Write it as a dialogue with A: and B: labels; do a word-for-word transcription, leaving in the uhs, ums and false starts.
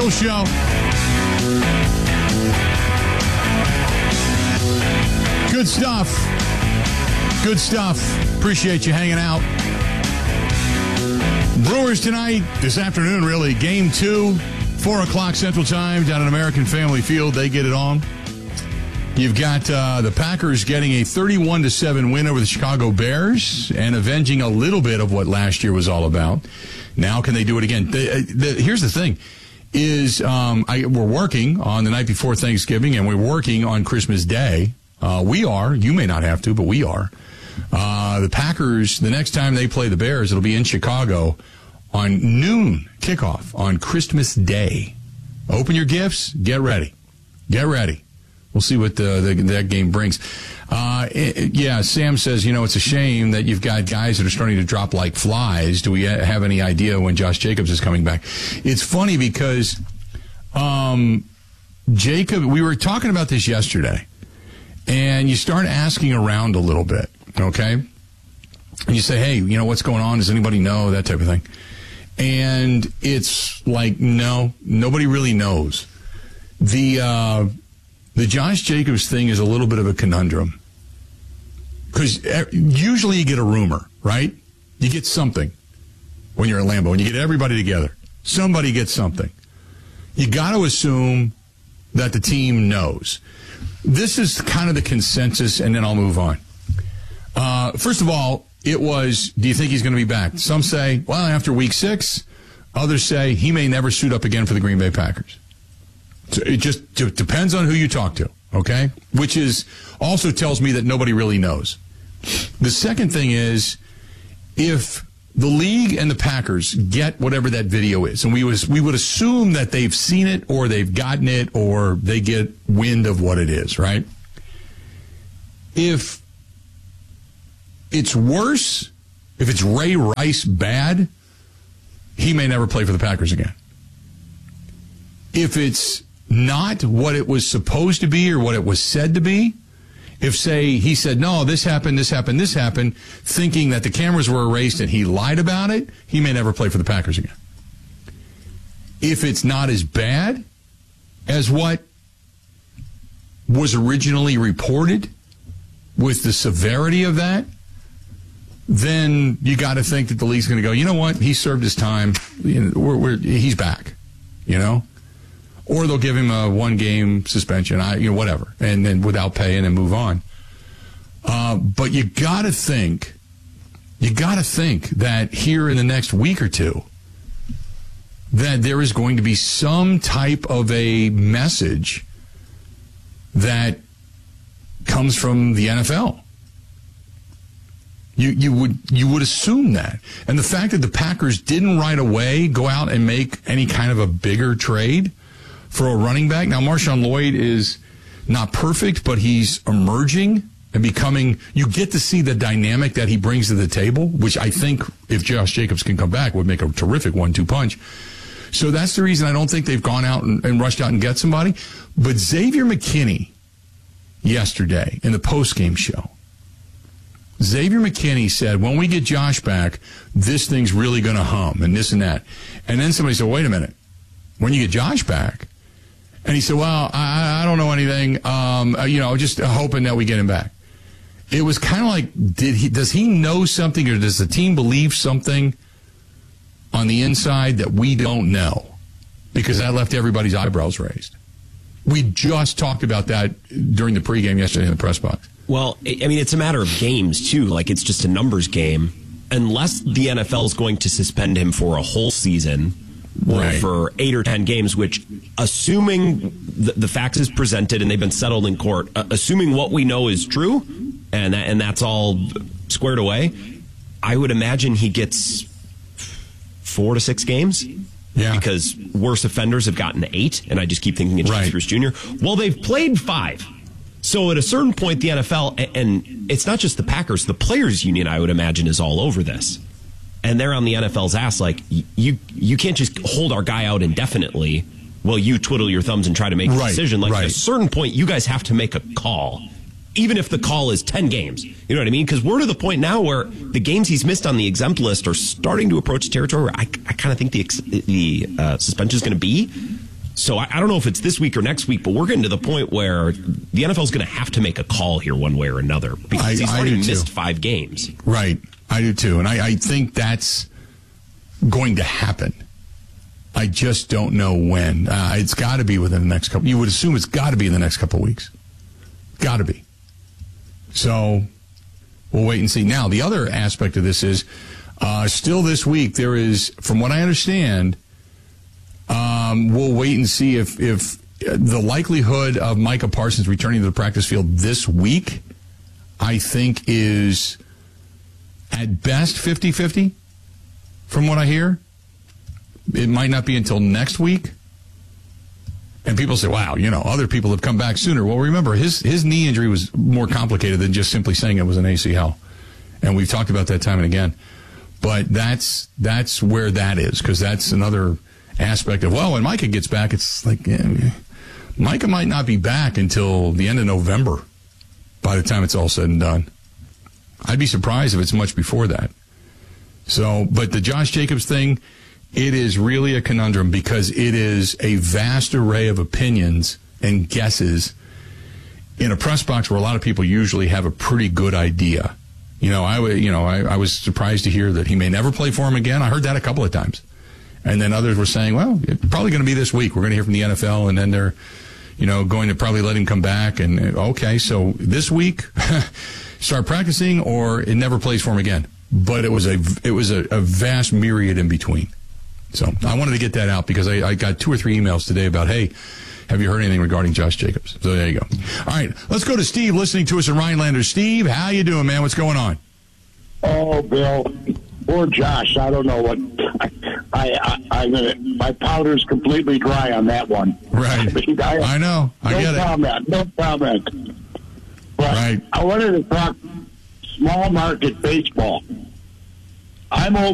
A: Full show. Good stuff. Good stuff. Appreciate you hanging out. Brewers tonight, this afternoon, really. Game two, four o'clock Central Time down at American Family Field. They get it on. You've got uh, the Packers getting a thirty-one to seven win over the Chicago Bears and avenging a little bit of what last year was all about. Now can they do it again? The, the, here's the thing. Is um, I, we're working on the night before Thanksgiving, and we're working on Christmas Day. Uh, we are. You may not have to, but we are. Uh, the Packers, the next time they play the Bears, it'll be in Chicago on noon kickoff on Christmas Day. Open your gifts. Get ready. Get ready. We'll see what the, the, that game brings. Uh, it, yeah, Sam says, you know, it's a shame that you've got guys that are starting to drop like flies. Do we have any idea when Josh Jacobs is coming back? It's funny because um, Jacob, we were talking about this yesterday, and you start asking around a little bit, okay? And you say, hey, you know, what's going on? Does anybody know? That type of thing. And it's like, no, nobody really knows. The... Uh, The Josh Jacobs thing is a little bit of a conundrum. Because usually you get a rumor, right? You get something when you're at Lambeau, and you get everybody together. Somebody gets something. You got to assume that the team knows. This is kind of the consensus, and then I'll move on. Uh, first of all, it was, do you think he's going to be back? Some say, well, after week six. Others say he may never suit up again for the Green Bay Packers. So it just d- depends on who you talk to, okay? Which is also tells me that nobody really knows. The second thing is, if the league and the Packers get whatever that video is, and we was we would assume that they've seen it or they've gotten it or they get wind of what it is, right? If it's worse, if it's Ray Rice bad, he may never play for the Packers again. If it's not what it was supposed to be or what it was said to be, if, say, he said, no, this happened, this happened, this happened, thinking that the cameras were erased and he lied about it, he may never play for the Packers again. If it's not as bad as what was originally reported with the severity of that, then you got to think that the league's going to go, you know what, he served his time, you know, we're, we're, he's back, you know? Or they'll give him a one-game suspension, I, you know, whatever, and then without pay and then move on. Uh, but you got to think, you got to think that here in the next week or two, that there is going to be some type of a message that comes from the N F L. You you would you would assume that, and the fact that the Packers didn't right away go out and make any kind of a bigger trade for a running back. Now, Marshawn Lloyd is not perfect, but he's emerging and becoming, you get to see the dynamic that he brings to the table, which I think, if Josh Jacobs can come back, would make a terrific one two punch. So that's the reason I don't think they've gone out and, and rushed out and get somebody. But Xavier McKinney, yesterday, in the postgame show, Xavier McKinney said, when we get Josh back, this thing's really going to hum, and this and that. And then somebody said, wait a minute, when you get Josh back? And he said, well, I, I don't know anything, um, you know, just hoping that we get him back. It was kind of like, did he? Does he know something, or does the team believe something on the inside that we don't know? Because that left everybody's eyebrows raised. We just talked about that during the pregame yesterday in the press box.
B: Well, I mean, it's a matter of games, too. Like, it's just a numbers game. Unless the N F L is going to suspend him for a whole season,
A: right,
B: or for eight or ten games, which, assuming the, the facts is presented and they've been settled in court, uh, assuming what we know is true, and that, and that's all squared away, I would imagine he gets four to six games.
A: Yeah.
B: Because worse offenders have gotten eight, and I just keep thinking it's
A: right.
B: Bruce Junior Well, they've played five. So at a certain point, the N F L, and it's not just the Packers, the Players Union, I would imagine, is all over this. And they're on the N F L's ass like, you you can't just hold our guy out indefinitely while you twiddle your thumbs and try to make a
A: right,
B: decision. Like,
A: right.
B: at a certain point, you guys have to make a call, even if the call is ten games. You know what I mean? Because we're to the point now where the games he's missed on the exempt list are starting to approach territory where I, I kind of think the, the uh, suspension is going to be So I, I don't know if it's this week or next week, but we're getting to the point where the N F L is going to have to make a call here one way or another because
A: I,
B: he's
A: I
B: already
A: do
B: missed
A: too.
B: five games.
A: Right. I do too. And I, I think that's going to happen. I just don't know when. Uh, it's got to be within the next couple. You would assume it's got to be in the next couple of weeks. Got to be. So we'll wait and see. Now, the other aspect of this is uh, still this week, there is, from what I understand, um, we'll wait and see if, if the likelihood of Micah Parsons returning to the practice field this week, I think, is at best fifty-fifty, from what I hear. It might not be until next week. And people say, wow, you know, other people have come back sooner. Well, remember, his his knee injury was more complicated than just simply saying it was an A C L. And we've talked about that time and again. But that's that's where that is, because that's another aspect of, well, when Micah gets back, it's like, eh, Micah might not be back until the end of November by the time it's all said and done. I'd be surprised if it's much before that. So, but the Josh Jacobs thing, it is really a conundrum because it is a vast array of opinions and guesses in a press box where a lot of people usually have a pretty good idea. You know, I, you know, I, I was surprised to hear that he may never play for him again. I heard that a couple of times. And then others were saying, well, it's probably going to be this week. We're going to hear from the N F L, and then they're, you know, going to probably let him come back. And, okay, so this week, start practicing, or it never plays for him again. But it was a, it was a, a vast myriad in between. So I wanted to get that out because I, I got two or three emails today about, hey, have you heard anything regarding Josh Jacobs? So there you go. All right, let's go to Steve listening to us in Rhinelander. Steve, how you doing, man? What's going on?
C: Oh, Bill, or Josh, I don't know what. I, I, I'm gonna. My powder's completely dry on that one.
A: Right.
C: I, mean, I,
A: I know. I
C: no
A: get it.
C: comment. No comment. But
A: Right.
C: I wanted to talk small market baseball. I'm old.